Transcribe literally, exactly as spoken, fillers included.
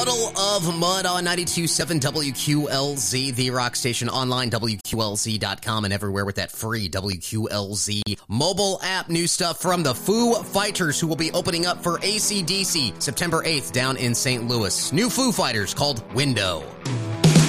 Puddle of Mud on ninety-two point seven W Q L Z, the rock station, online, W Q L Z dot com, and everywhere with that free W Q L Z mobile app. New stuff from the Foo Fighters, who will be opening up for A C D C September eighth down in Saint Louis. New Foo Fighters called Window.